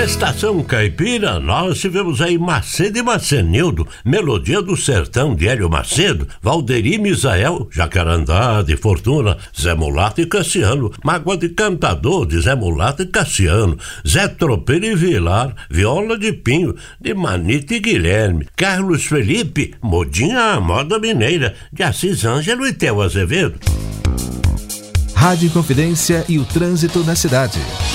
Estação Caipira, nós tivemos aí Macedo e Macenildo, Melodia do Sertão de Hélio Macedo, Valderi Misael, Jacarandá de Fortuna, Zé Mulato e Cassiano, Mágoa de Cantador de Zé Mulato e Cassiano, Zé Tropeiro e Vilar, Viola de Pinho de Manita e Guilherme, Carlos Felipe, Modinha a Moda Mineira de Assis Ângelo e Theo Azevedo. Rádio Inconfidência e o trânsito na cidade.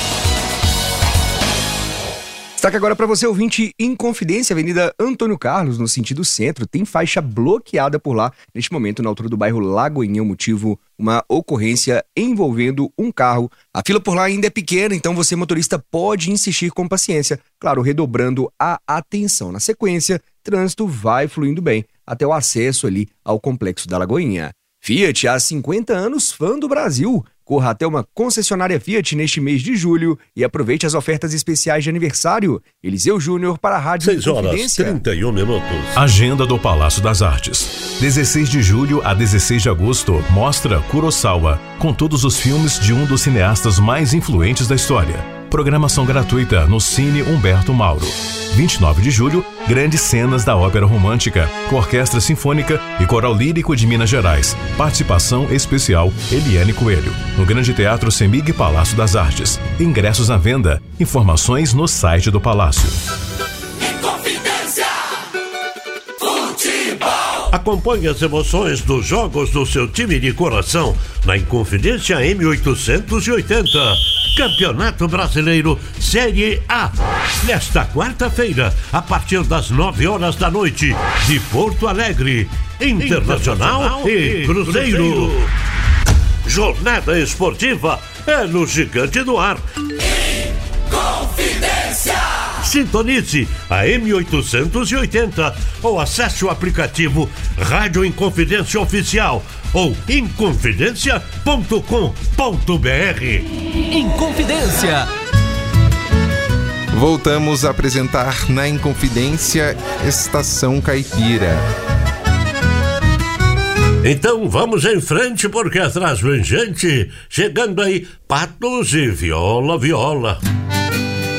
Destaque agora para você, ouvinte, Inconfidência, Avenida Antônio Carlos, no sentido centro, tem faixa bloqueada por lá, neste momento na altura do bairro Lagoinha, o motivo, uma ocorrência envolvendo um carro. A fila por lá ainda é pequena, então você, motorista, pode insistir com paciência, claro, redobrando a atenção. Na sequência, trânsito vai fluindo bem, até o acesso ali ao Complexo da Lagoinha. Fiat, há 50 anos, fã do Brasil. Corra até uma concessionária Fiat neste mês de julho e aproveite as ofertas especiais de aniversário. Eliseu Júnior para a Rádio Inconfidência. 6h31. Agenda do Palácio das Artes. 16 de julho a 16 de agosto, mostra Kurosawa, com todos os filmes de um dos cineastas mais influentes da história. Programação gratuita no Cine Humberto Mauro. 29 de julho, grandes cenas da ópera romântica, com Orquestra Sinfônica e Coral Lírico de Minas Gerais. Participação especial Eliane Coelho. No Grande Teatro Semig Palácio das Artes. Ingressos à venda. Informações no site do Palácio. Inconfidência Futebol. Acompanhe as emoções dos jogos do seu time de coração na Inconfidência M880. Campeonato Brasileiro Série A. Nesta quarta-feira, a partir das 9h da noite, de Porto Alegre, Internacional e Cruzeiro. Jornada esportiva é no Gigante do Ar. Inconfidência. Sintonize a M880 ou acesse o aplicativo Rádio Inconfidência Oficial ou inconfidencia.com.br. Inconfidência. Voltamos a apresentar na Inconfidência Estação Caipira. Então vamos em frente, porque atrás vem gente, chegando aí, Patos e Viola.